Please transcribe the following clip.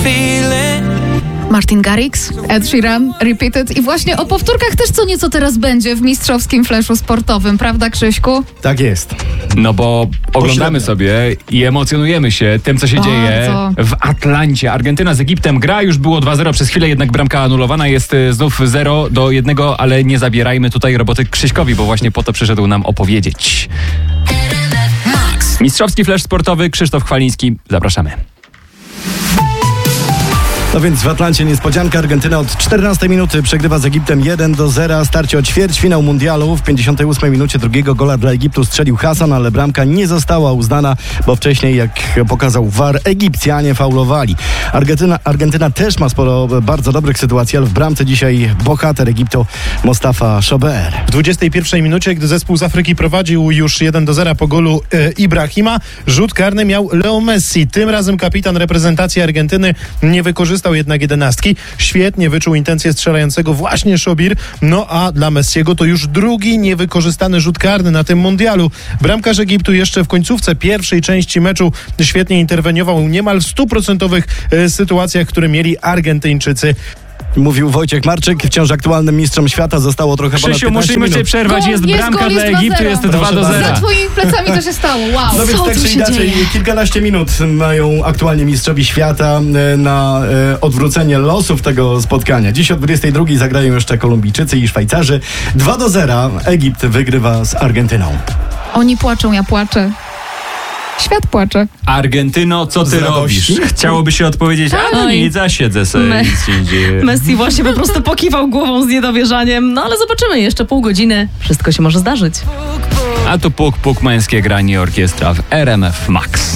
Martin Garrix, Ed Sheeran, Repeated i właśnie o powtórkach też co nieco teraz będzie w mistrzowskim fleszu sportowym, prawda Krzyśku? Tak jest. No bo oglądamy sobie i emocjonujemy się tym, co się dzieje w Atlancie. Argentyna z Egiptem gra, już było 2-0 przez chwilę, jednak bramka anulowana, jest znów 0-1, ale nie zabierajmy tutaj roboty Krzyśkowi, bo właśnie po to przyszedł nam opowiedzieć. Mistrzowski flesz sportowy, Krzysztof Chwaliński, zapraszamy. No więc w Atlancie niespodzianka. Argentyna od 14 minuty przegrywa z Egiptem 1-0. Starcie o ćwierćfinał mundialu. W 58 minucie drugiego gola dla Egiptu strzelił Hasan, ale bramka nie została uznana, bo wcześniej, jak pokazał VAR, Egipcjanie faulowali. Argentyna też ma sporo bardzo dobrych sytuacji, ale w bramce dzisiaj bohater Egiptu Mostafa Shober. W 21 minucie, gdy zespół z Afryki prowadził już 1-0 po golu Ibrahima, rzut karny miał Leo Messi. Tym razem kapitan reprezentacji Argentyny nie wykorzystał jednak 11. Świetnie wyczuł intencję strzelającego właśnie Shobir. No a dla Messiego to już drugi niewykorzystany rzut karny na tym mundialu. Bramkarz Egiptu jeszcze w końcówce pierwszej części meczu świetnie interweniował niemal w 100% sytuacjach, które mieli Argentyńczycy. Mówił Wojciech Marczyk, wciąż aktualnym mistrzem świata. Zostało trochę ponad 15 minut. Krzysiu, musimy cię przerwać. Jest bramka dla Egiptu, jest 2-0. Za twoimi plecami to się stało, wow. No więc tak czy inaczej, kilkanaście minut mają aktualnie mistrzowie świata na odwrócenie losów tego spotkania. Dziś o 22 zagrają jeszcze Kolumbijczycy i Szwajcarzy. 2-0 Egipt wygrywa z Argentyną. Oni płaczą, ja płaczę. Świat płacze. Argentyno, co ty robisz? Chciałoby się odpowiedzieć, ale nic, zasiedzę sobie, nic nie dzieje. Messi właśnie po prostu pokiwał głową z niedowierzaniem, no ale zobaczymy, jeszcze pół godziny, wszystko się może zdarzyć. A tu puk, męskie granie orkiestra w RMF Max.